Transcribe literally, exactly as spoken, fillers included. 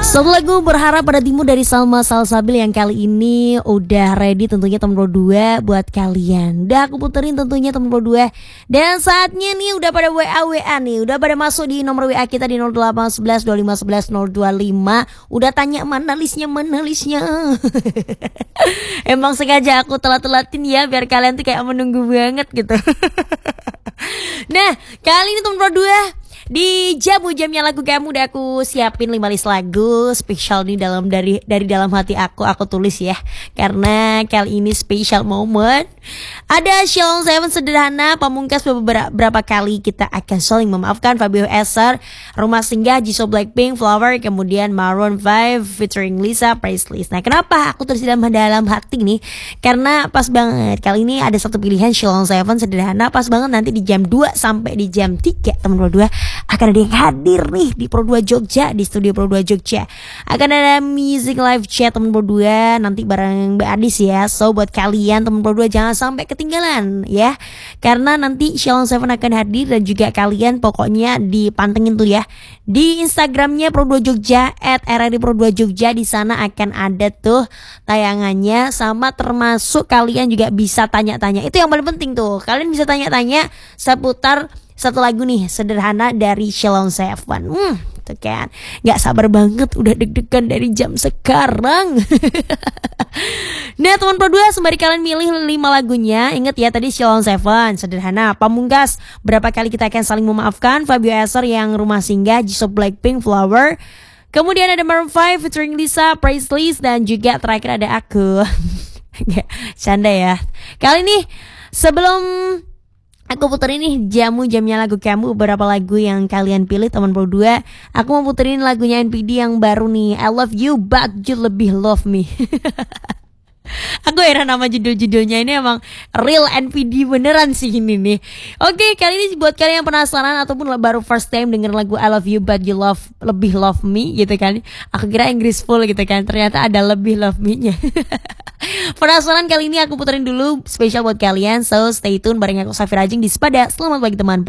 Satu lagu berharap pada Timu dari Salma Salsabil yang kali ini udah ready tentunya teman dua buat kalian. Udah aku puterin tentunya teman dua. Dan saatnya nih udah pada W A W A nih, udah pada masuk di nomor W A kita di nol delapan satu satu dua lima satu satu nol dua lima. Udah tanya mana listnya, mana listnya. Emang sengaja aku telat-telatin ya biar kalian tuh kayak menunggu banget gitu. Nah, kali ini teman dua di jamu-jamnya lagu kamu udah aku siapin lima list lagu spesial nih dalam dari dari dalam hati aku aku tulis ya. Karena kali ini special moment. Ada Shalom Seven Sederhana, Pamungkas beberapa, beberapa kali kita akan saling memaafkan, Fabio Esser, Rumah Singgah, Jisoo Blackpink, Flower, kemudian Maroon five featuring Lisa Presley. Nah, kenapa aku tulis dalam dalam hati nih? Karena pas banget kali ini ada satu pilihan Shalom Seven Sederhana, pas banget nanti di jam dua sampai di jam tiga teman dua akan ada yang hadir nih di Pro dua Jogja, di studio Pro dua Jogja. Akan ada music live chat teman Pro dua nanti bareng Mbak Adis ya. So buat kalian teman Pro dua jangan sampai ketinggalan ya. Karena nanti Shalom Seven akan hadir dan juga kalian pokoknya dipantengin tuh ya. Di Instagramnya Pro dua Jogja at r r d pro dua Jogja, di sana akan ada tuh tayangannya, sama termasuk kalian juga bisa tanya-tanya. Itu yang paling penting tuh. Kalian bisa tanya-tanya seputar satu lagu nih sederhana dari Shalom Seven. Hmm, tuh kan. Gak sabar banget, udah deg-degan dari jam sekarang. Nah teman Pro dua, sembari kalian milih lima lagunya, inget ya tadi Shalom Seven Sederhana, Pamungkas Berapa Kali Kita Akan Saling Memaafkan, Fabio Esser yang Rumah Singgah, Jisoo Blackpink, Flower. Kemudian ada Maroon five featuring Lisa Presley, dan juga terakhir ada aku. Canda ya. Kali ini sebelum aku puterin nih jamu-jamnya lagu kamu, beberapa lagu yang kalian pilih teman Pro dua, aku mau puterin lagunya N P D yang baru nih, I Love You But You Lebih Love Me. Aku heran nama judul-judulnya, ini emang real N P D beneran sih ini nih. Oke, kali ini buat kalian yang penasaran ataupun baru first time denger lagu I Love You But You Love Lebih Love Me gitu kan, aku kira Inggris full gitu kan, ternyata ada lebih love me-nya. Penasaran? Kali ini aku puterin dulu spesial buat kalian. So stay tune bareng aku Safira Ajeng di Sepada. Selamat pagi teman Pro